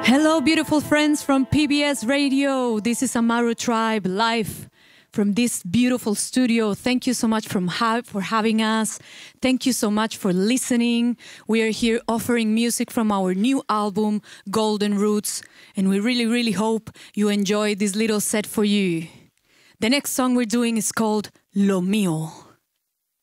Hello, beautiful friends from PBS Radio. This is Amaru Tribe live from this beautiful studio. Thank you so much for having us. Thank you so much for listening. We are here offering music from our new album, Golden Roots, and we really, really hope you enjoy this little set for you. The next song we're doing is called Lo Mío.